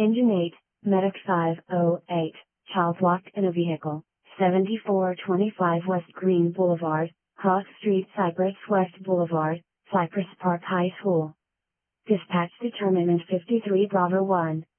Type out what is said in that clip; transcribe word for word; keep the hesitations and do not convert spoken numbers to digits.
Engine eight, Medic five oh eight, child locked in a vehicle, seventy-four twenty-five West Green Boulevard, Cross Street, Cypress West Boulevard, Cypress Park High School. Dispatch determinant fifty-three Bravo one.